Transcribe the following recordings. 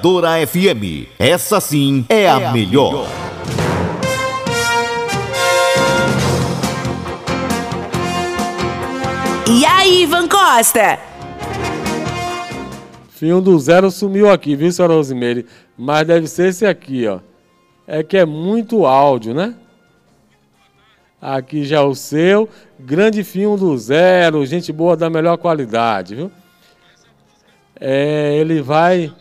Dora FM, essa sim é a melhor. E aí, Ivan Costa? Fio do Zero sumiu aqui, viu, senhora Rosimeire? Mas deve ser esse aqui, ó. É que é muito áudio, né? Aqui já é o seu. Grande Fio do Zero, gente boa da melhor qualidade, viu? Ele vai...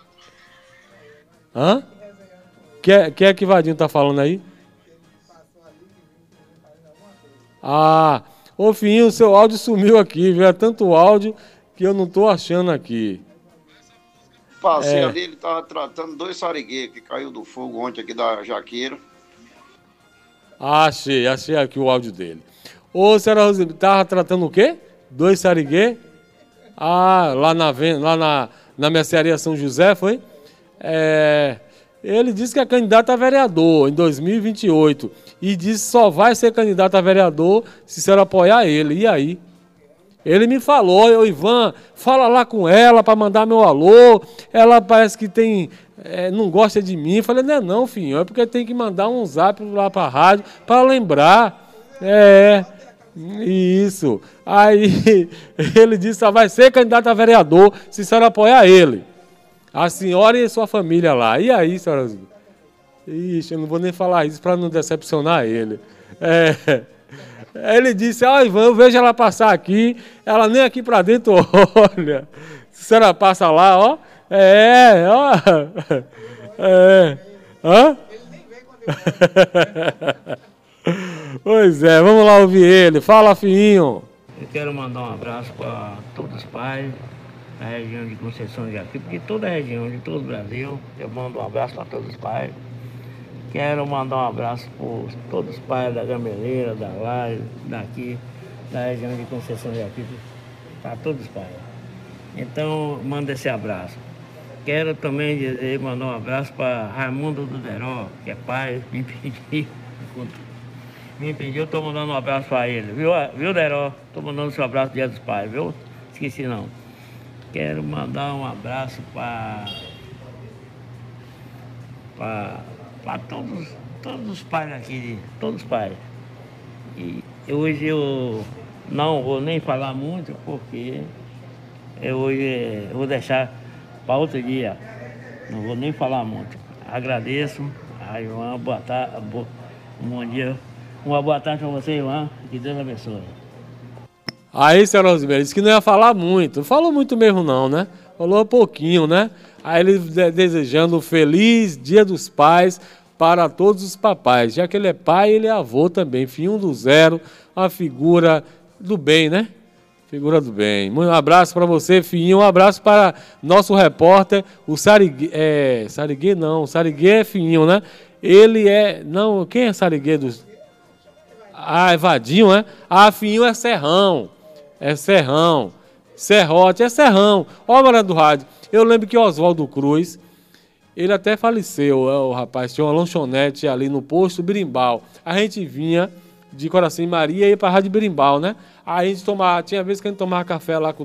Hã? Que é que Vadinho tá falando aí? Ah, ô Finho, seu áudio sumiu aqui, viu? É tanto áudio que eu não tô achando aqui. Passei ali, ele tava tratando 2 sarigueiros que caiu do fogo ontem aqui da Jaqueira. Achei aqui o áudio dele. Ô, senhora Rosimeire, tava tratando o quê? 2 sarigueiros? Ah, lá na mercearia São José, foi? Ele disse que é candidato a vereador em 2028 e disse que só vai ser candidato a vereador se a senhora apoiar ele. E aí? Ele me falou, Ivan, fala lá com ela para mandar meu alô. Ela parece que não gosta de mim. Eu falei, não, filho, é porque tem que mandar um zap lá para a rádio para lembrar. Isso. Aí ele disse que só vai ser candidato a vereador se a senhora apoiar ele. A senhora e sua família lá. E aí, senhora? Ixi, eu não vou nem falar isso para não decepcionar ele. Ele disse, Ivan, eu vejo ela passar aqui, ela nem aqui para dentro olha. Se a senhora passa lá, ó. Hã? Pois é, vamos lá ouvir ele. Fala, Finho. Eu quero mandar um abraço para todos os pais da região de Conceição de Jacuípe, porque toda a região de todo o Brasil, eu mando um abraço para todos os pais. Quero mandar um abraço para todos os pais da Gameleira, da Laje, daqui, da região de Conceição de Jacuípe, para todos os pais. Então, mando esse abraço. Quero também mandar um abraço para Raimundo do Deró, que é pai, me pediu, estou mandando um abraço para ele, viu, Deró? Estou mandando seu abraço dia dos pais, viu? Esqueci não. Quero mandar um abraço para todos os pais aqui, todos os pais. E hoje eu não vou nem falar muito, porque hoje eu vou deixar para outro dia. Não vou nem falar muito. Agradeço. Ivan, boa tarde, bom dia. Uma boa tarde para você, Ivan. Que Deus abençoe. Aí, senhora Rosimeire, disse que não ia falar muito. Não falou muito mesmo não, né? Falou um pouquinho, né? Aí ele desejando um feliz Dia dos Pais para todos os papais. Já que ele é pai, ele é avô também. Finho do Zero, uma figura do bem, né? Figura do bem. Um abraço para você, Finho. Um abraço para nosso repórter, o Sariguê. Sariguê não, Sariguê é Finho, né? Ele é... Não, quem é Sariguê dos... Ah, é Vadinho, né? Ah, Finho é Serrão. É Serrão. Serrote é Serrão. Ó, Morando do Rádio. Eu lembro que Oswaldo Cruz, ele até faleceu, o rapaz. Tinha uma lanchonete ali no posto Birimbau. A gente vinha de Coração Maria e ia para a Rádio Birimbau, né? Aí a gente tomava, tinha vezes que a gente tomava café lá com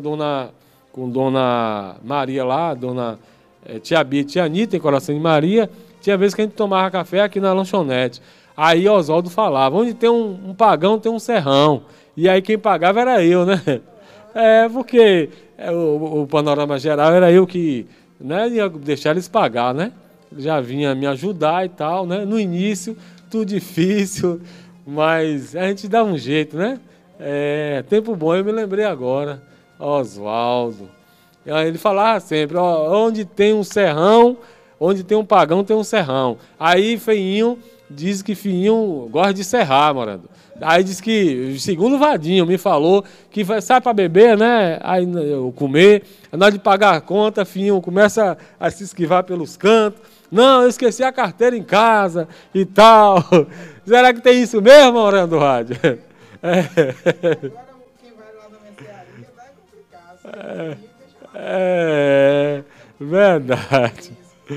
dona Maria lá, Tia Bia e Tia Anitta em Coração de Maria. Tinha vezes que a gente tomava café aqui na lanchonete. Aí Oswaldo falava, onde tem um pagão tem um serrão. E aí quem pagava era eu, né? Porque o panorama geral era eu que, né, ia deixar eles pagar, né? Já vinha me ajudar e tal, né? No início, tudo difícil, mas a gente dá um jeito, né? Tempo bom, eu me lembrei agora. Oswaldo. Ele falava sempre, onde tem um serrão, onde tem um pagão tem um serrão. Aí Feinho diz que Finho gosta de serrar, Morando. Aí diz que, segundo o Vadinho, me falou que sai para beber, né? Aí eu comer, na hora de pagar a conta, Finho começa a se esquivar pelos cantos. Não, eu esqueci a carteira em casa e tal. Será que tem isso mesmo, Morando Rádio? Agora quem vai lá na mercearia vai complicar. Verdade.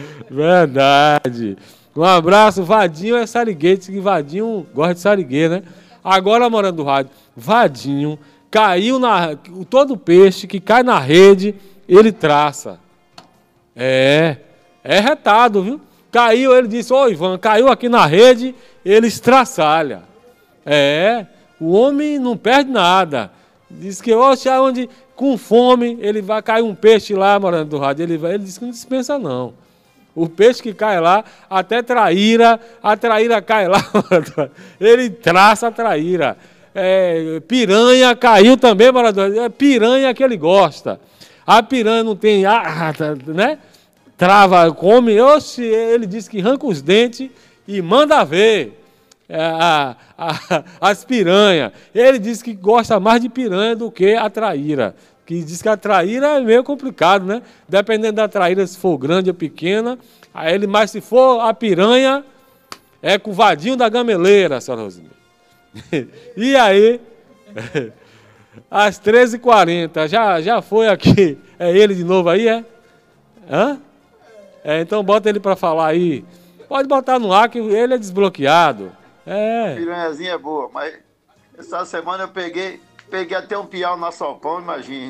Verdade. Um abraço, Vadinho é sariguete, que Vadinho gosta de sariguê, né? Agora, Morando do Rádio, Vadinho caiu todo peixe que cai na rede, ele traça. É retado, viu? Caiu, ele disse, ô Ivan, caiu aqui na rede, ele estraçalha. O homem não perde nada. Diz que, onde com fome, ele vai cair um peixe lá, Moreno do Rádio, ele disse que não dispensa não. O peixe que cai lá, até traíra, a traíra cai lá, ele traça a traíra. Piranha caiu também, Moreno do Rádio, é piranha que ele gosta. A piranha não tem, né? Trava, come, ele diz que arranca os dentes e manda ver as piranhas. Ele diz que gosta mais de piranha do que a traíra. Que diz que a traíra é meio complicado, né? Dependendo da traíra, se for grande ou pequena. Mas se for a piranha, é com o vadinho da gameleira, senhora Rosemary. E aí, às 13h40, já foi aqui. É ele de novo aí, é? Hã? Então bota ele para falar aí. Pode botar no ar que ele é desbloqueado. A piranhazinha é boa, mas essa semana eu peguei até um piau na sopão, imagine.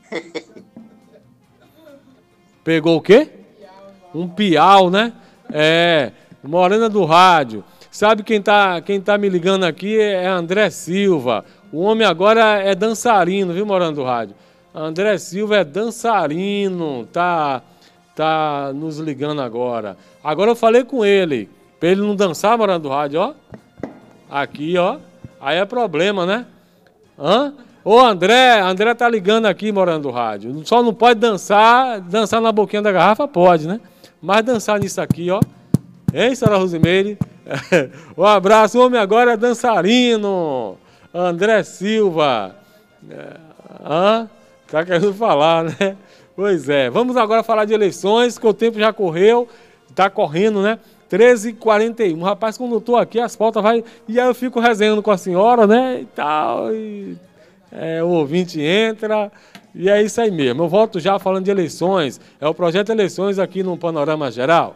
Pegou o quê? Um piau, né? Morena do Rádio. Sabe quem tá me ligando aqui é André Silva. O homem agora é dançarino, viu, Morena do Rádio? André Silva é dançarino, tá nos ligando agora. Agora eu falei com ele, pra ele não dançar, Morena do Rádio, ó. Aqui, ó. Aí é problema, né? Ô, André tá ligando aqui, Morena do Rádio. Só não pode dançar na boquinha da garrafa, pode, né? Mas dançar nisso aqui, ó. Hein, senhora Rosemary? Um abraço, o homem agora é dançarino. André Silva. Tá querendo falar, né? Pois é. Vamos agora falar de eleições, que o tempo já correu. Tá correndo, né? 13h41. Rapaz, quando eu tô aqui, as pautas vai... E aí eu fico resenhando com a senhora, né? E tal. O ouvinte entra... E é isso aí mesmo. Eu volto já falando de eleições. É o projeto Eleições aqui no Panorama Geral.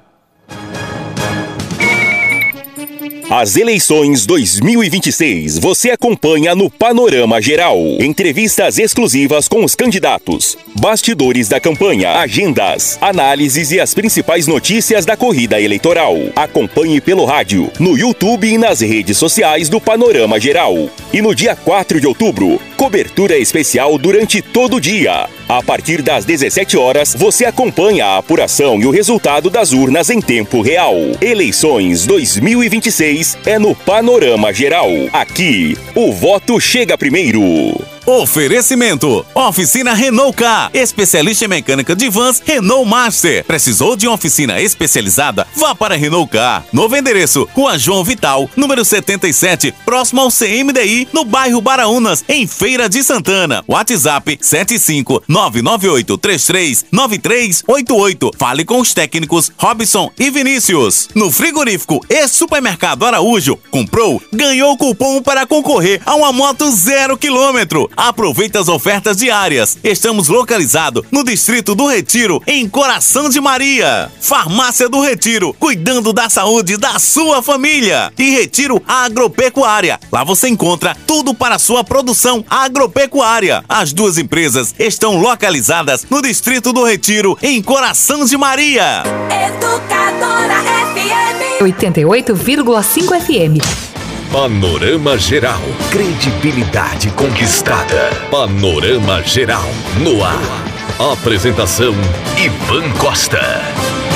As eleições 2026 você acompanha no Panorama Geral. Entrevistas exclusivas com os candidatos, bastidores da campanha, agendas, análises e as principais notícias da corrida eleitoral. Acompanhe pelo rádio, no YouTube e nas redes sociais do Panorama Geral. E no dia 4 de outubro, cobertura especial durante todo o dia. A partir das 17 horas, você acompanha a apuração e o resultado das urnas em tempo real. Eleições 2026 é no Panorama Geral. Aqui, o voto chega primeiro. Oferecimento: Oficina Renault Car, especialista em mecânica de vans Renault Master. Precisou de uma oficina especializada? Vá para Renault Car. Novo endereço: Rua João Vital, número 77, próximo ao CMDI, no bairro Baraunas, em Feira de Santana. WhatsApp 75998339388. Fale com os técnicos Robson e Vinícius. No frigorífico e supermercado Araújo, comprou, ganhou cupom para concorrer a uma moto 0 km. Aproveite as ofertas diárias. Estamos localizados no Distrito do Retiro, em Coração de Maria. Farmácia do Retiro, cuidando da saúde da sua família. E Retiro Agropecuária. Lá você encontra tudo para a sua produção agropecuária. As duas empresas estão localizadas no Distrito do Retiro, em Coração de Maria. Educadora FM 88,5 FM. Panorama Geral. Credibilidade conquistada. Panorama Geral no ar. Apresentação: Ivan Costa.